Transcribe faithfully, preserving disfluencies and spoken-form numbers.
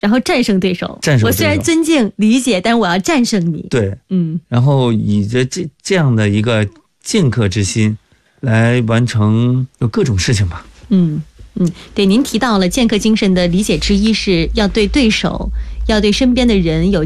然后战胜对手。 战胜对手。 我虽然尊敬理解，但我要战胜你。 对， 嗯， 然后以着这这样的一个剑客之心来完成有各种事情吧。 嗯嗯，对，您提到了剑客精神的理解之一是要对对手，要对身边的人有